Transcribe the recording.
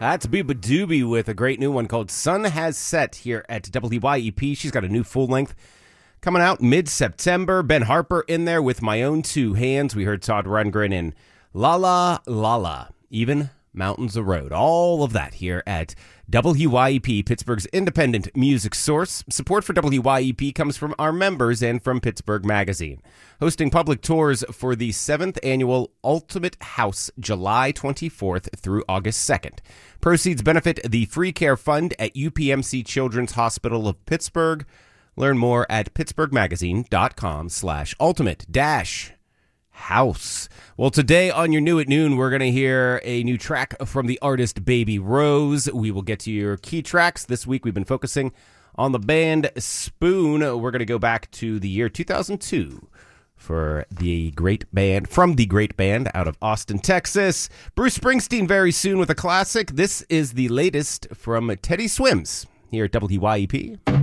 That's Biba Doobie with a great new one called Sun Has Set here at WYEP. She's got a new full length coming out mid-September. Ben Harper in there with My Own Two Hands. We heard Todd Rundgren in La La La La, Even Mountains of Road. All of that here at WYEP, Pittsburgh's independent music source. Support for WYEP comes from our members and from Pittsburgh Magazine. Hosting public tours for the 7th annual Ultimate House, July 24th through August 2nd. Proceeds benefit the Free Care Fund at UPMC Children's Hospital of Pittsburgh. Learn more at pittsburghmagazine.com/ultimate-house. Well, today on your New at Noon, we're going to hear a new track from the artist Baby Rose. We will get to your key tracks. This week, we've been focusing on the band Spoon. We're going to go back to the year 2002 for the great band, from the great band out of Austin, Texas. Bruce Springsteen very soon with a classic. This is the latest from Teddy Swims here at WYEP.